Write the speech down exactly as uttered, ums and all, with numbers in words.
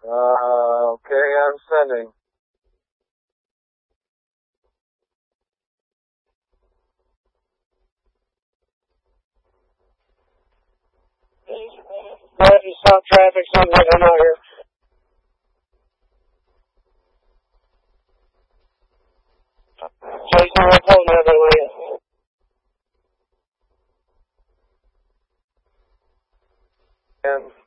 Uh, okay, I'm sending. Glad you stop traffic, something like I'm out here. Jason, I'm pulling the other way. And